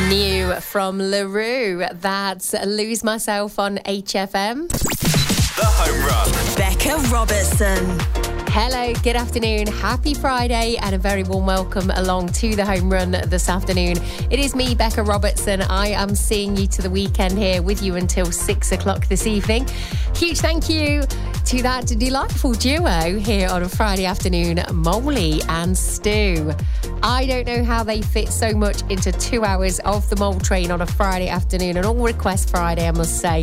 New from LaRue, that's Lose Myself on HFM. The Home Run. Becca Robertson. Hello, good afternoon, happy Friday and a very warm welcome along to the Home Run this afternoon. It is me, Becca Robertson. I am seeing you to the weekend here with you until 6 o'clock this evening. Huge thank you to that delightful duo here on a Friday afternoon, Molly and Stu. I don't know how they fit so much into 2 hours of the Mole Train on a Friday afternoon, an all request Friday, I must say,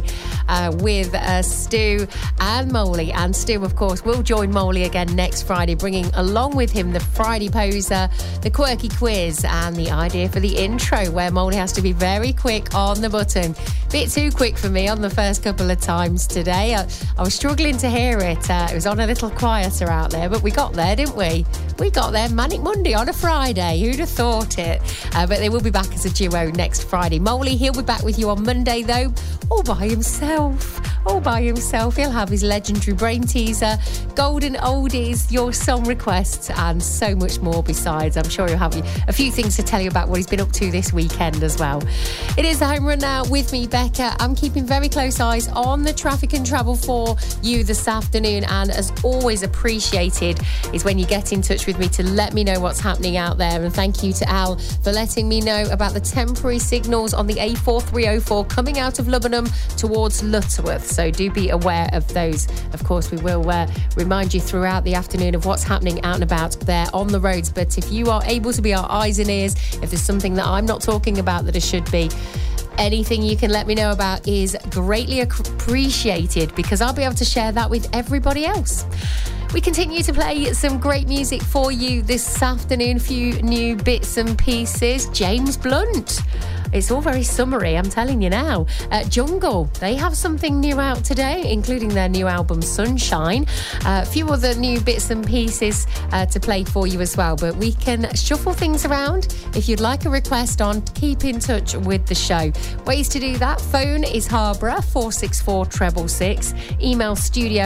with Stu and Molly. And Stu, of course, will join Molly again next Friday, bringing along with him the Friday Poser, the quirky quiz, and the idea for the intro, where Molly has to be very quick on the button. Bit too quick for me on the first couple of times today. I was struggling to hear it. It was on a little quieter out there, but we got there, didn't we? We got there Manic Monday on a Friday. Who'd have thought it? But they will be back as a duo next Friday. Molly, he'll be back with you on Monday, though, all by himself. All by himself. He'll have his legendary brain teaser, golden oldies, your song requests, and so much more besides. I'm sure he'll have a few things to tell you about what he's been up to this weekend as well. It is the Home Run now with me, Becca. I'm keeping very close eyes on the traffic and travel for you this afternoon, and as always appreciated is when you get in touch with me to let me know what's happening out there. And thank you to Al for letting me know about the temporary signals on the A4304 coming out of Lubbenham towards Lutterworth. So do be aware of those. Of course, we will remind you throughout the afternoon of what's happening out and about there on the roads. But if you are able to be our eyes and ears, if there's something that I'm not talking about that it should be, anything you can let me know about is greatly appreciated, because I'll be able to share that with everybody else. We continue to play some great music for you this afternoon. A few new bits and pieces. James Blunt. It's all very summery, I'm telling you now. Jungle, they have something new out today, including their new album, Sunshine. A few other new bits and pieces to play for you as well. But we can shuffle things around. If you'd like a request on, keep in touch with the show. Ways to do that: phone is Harborough 464 666. Email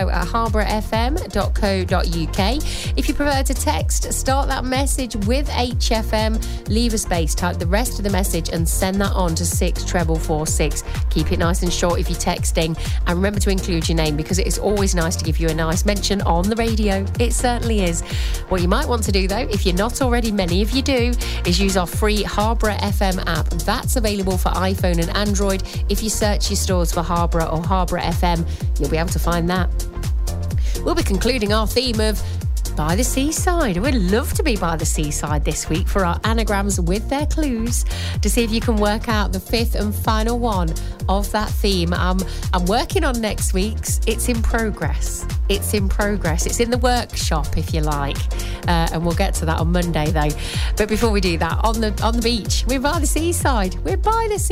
studio@harboroughfm.co.uk. If you prefer to text, start that message with HFM, leave a space, type the rest of the message and send that on to 64446. Keep it nice and short if you're texting, and remember to include your name, because it is always nice to give you a nice mention on the radio. It certainly is. What you might want to do, though, if you're not already, many of you do, is use our free Harborough FM app. That's available for iPhone and Android. If you search your stores for Harborough or Harborough FM, you'll be able to find that. We'll be concluding our theme of by the seaside. We'd love to be by the seaside this week for our anagrams with their clues, to see if you can work out the fifth and final one of that theme. I'm working on next week's. It's in progress. It's in progress. It's in the workshop, if you like. And we'll get to that on Monday, though. But before we do that, on the beach, we're by the seaside. We're by the